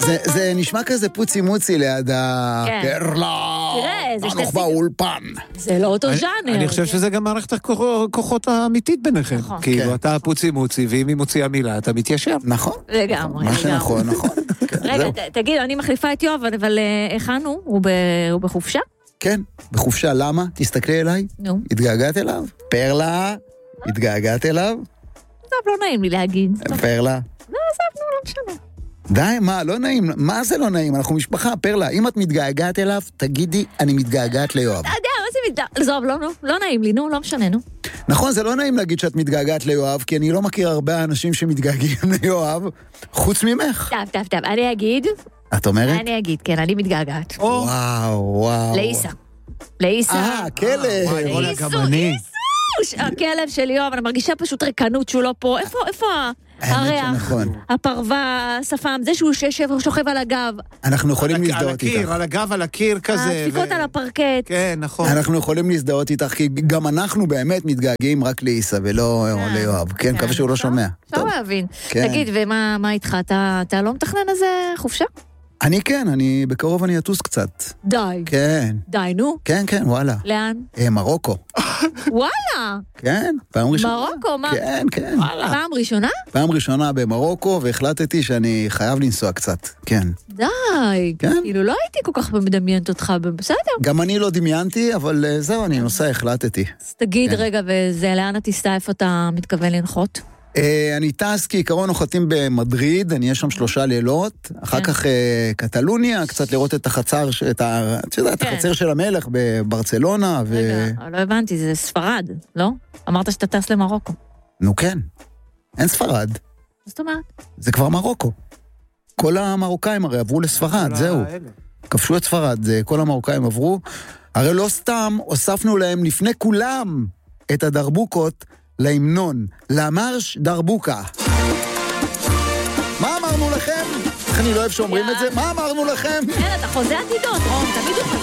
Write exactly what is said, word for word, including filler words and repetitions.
זה, זה נשמע כזה פוצי מוצי ליד הפרלה. תראה, זה אנחנו באולפן. זה לא אותו ז'אנר. אני חושב שזה גם מערכת הכוחות האמיתית ביניכם. כאילו, אתה פוצי מוצי, ואם היא מוציאה מילה, אתה מתיישר. נכון. לגמרי. מה שנכון, נכון. רגע, תגיד, אני מחליפה את יואב, אבל איך אנו? הוא בחופשה? כן, בחופשה. למה? תסתכלי אליי. נו. התגעגעת אליו? פרלה? התגעגעת אליו? טוב, לא נעים לי להגיד. פרלה? לא, עזבנו, לא משנה. די, מה, לא נעים. מה זה לא נעים? אנחנו משפחה, פרלה. אם את מתגעגעת אליו, תגידי, אני מתגעגעת ליואב. אתה יודע, מה זה מתגעגעת? עזוב, לא, לא נעים לי, נו, לא משנה, נו. נכון, זה לא נעים להגיד שאת מתגעגעת ליואב, כי אני לא מכיר הרבה אנשים שמתגעגעים ליואב, חוץ ממך. טוב, טוב, טוב, אני אגיד. את אומרת? אני אגיד, כן, אני מתגעגעת. וואו, וואו. לאיסה. לאיסה. אה, כלב. איסו, איסו. הכלב של יואב, אני מרגישה פשוט ריקנות שהוא לא פה. איפה, איפה הריח, הפרווה, השפם, זה שהוא שוכב על הגב. אנחנו יכולים להזדהות איתך. על הקיר, על הגב, על הקיר כזה. הדפיקות על הפרקט. כן, נכון. אנחנו יכולים להזדהות איתך, כי גם אנחנו באמת מתגעגעים רק לאיסה ולא ליואב. כן, מקווה שהוא לא שומע. אפשר להבין. תגיד, ומה איתך? אתה לא מתכנן איזה חופשה? אני כן, אני בקרוב אני אטוס קצת. די. כן. די, נו. כן, כן, וואלה. לאן? מרוקו. וואלה. כן, פעם ראשונה. מרוקו, מה? כן, כן. וואלה. פעם ראשונה? פעם ראשונה במרוקו, והחלטתי שאני חייב לנסוע קצת, כן. די. כן. כאילו לא הייתי כל כך מדמיינת אותך, בסדר. גם אני לא דמיינתי, אבל זהו, אני נוסע, החלטתי. אז תגיד רגע, וזה לאן אתה תיסע, איפה אתה מתכוון לנחות? אני טס כעיקרון נוחתים במדריד, אני יש שם שלושה לילות, אחר כך קטלוניה, קצת לראות את החצר, את החצר של המלך בברצלונה. רגע, לא הבנתי, זה ספרד, לא? אמרת שאתה טס למרוקו. נו כן, אין ספרד. זאת אומרת? זה כבר מרוקו. כל המרוקאים הרי עברו לספרד, זהו. כבשו את ספרד, כל המרוקאים עברו. הרי לא סתם הוספנו להם לפני כולם את הדרבוקות, להמנון, למרש דרבוקה. מה אמרנו לכם? איך אני לא אוהב שאומרים את זה? מה אמרנו לכם? כן, אתה חוזה עתידות, רום, תמיד הוא חוזה.